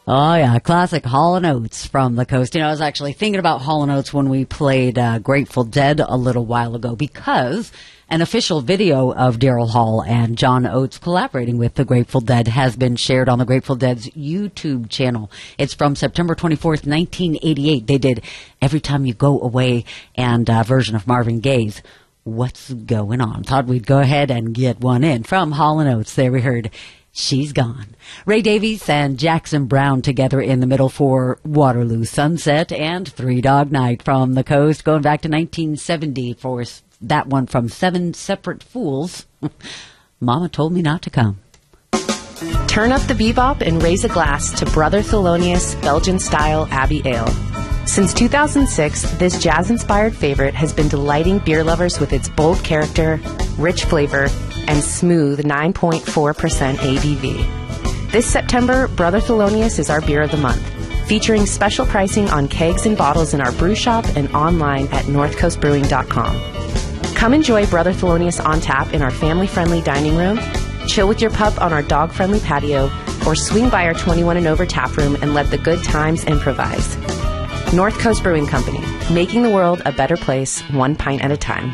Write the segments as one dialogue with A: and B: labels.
A: Oh, yeah, classic Hall & Oates from the coast. You know, I was actually thinking about Hall & Oates when we played Grateful Dead a little while ago, because an official video of Daryl Hall and John Oates collaborating with the Grateful Dead has been shared on the Grateful Dead's YouTube channel. It's from September 24th, 1988. They did Every Time You Go Away and a version of Marvin Gaye's What's Going On. Thought we'd go ahead and get one in from Hall & Oates. There we heard She's Gone. Ray Davies and Jackson Browne together in the middle for Waterloo Sunset and Three Dog Night from the coast, going back to 1970 for that one from Seven Separate Fools. Mama Told Me Not to Come.
B: Turn up the bebop and raise a glass to Brother Thelonious Belgian-style Abbey Ale. Since 2006, this jazz-inspired favorite has been delighting beer lovers with its bold character, rich flavor, and smooth 9.4% ABV. This September, Brother Thelonious is our beer of the month, featuring special pricing on kegs and bottles in our brew shop and online at northcoastbrewing.com. Come enjoy Brother Thelonious on tap in our family-friendly dining room, chill with your pup on our dog-friendly patio, or swing by our 21 and over tap room and let the good times improvise. North Coast Brewing Company, making the world a better place, one pint at a time.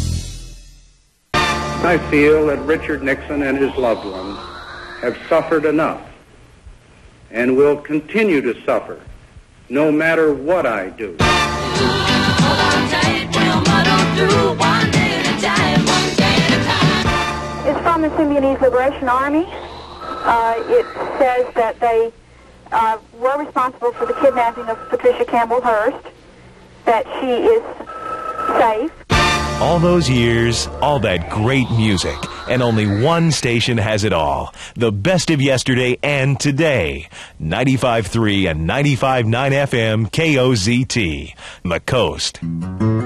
C: I feel that Richard Nixon and his loved ones have suffered enough and will continue to suffer no matter what I do.
D: It's from the Symbionese Liberation Army. It says that they were responsible for the kidnapping of Patricia Campbell Hearst, that she is safe.
E: All those years, all that great music, and only one station has it all. The best of yesterday and today. 95.3 and 95.9 FM KOZT. The Coast.